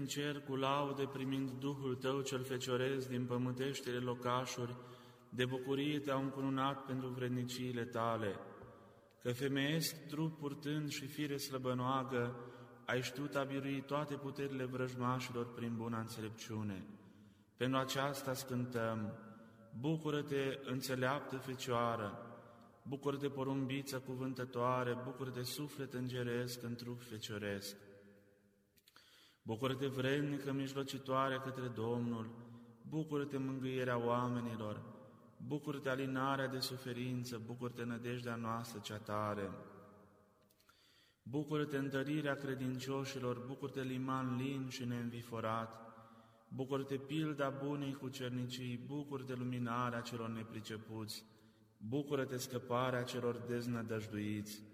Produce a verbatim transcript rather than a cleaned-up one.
în cer cu laude primind Duhul Tău cel fecioresc din pământeștile locașuri, de bucurie Te-au încununat pentru vredniciile Tale, că femeiesc trup purtând și fire slăbănoagă, ai știut a birui toate puterile vrăjmașilor prin buna înțelepciune. Pentru aceasta scântăm, bucură-te, înțeleaptă Fecioară, bucură-te, porumbiță cuvântătoare, bucură-te, suflet îngeresc în trup fecioresc. Bucură-te, vrednică mijlocitoare către Domnul, bucură-te, mângâierea oamenilor, bucură-te, alinarea de suferință, bucură-te, nădejdea noastră cea tare. Bucură-te, întărirea credincioșilor, bucură-te, liman lin și neînviforat, bucură-te, pilda bunei cu cernicii, bucură-te, luminarea celor nepricepuți, bucură-te, scăparea celor deznădăjduiți.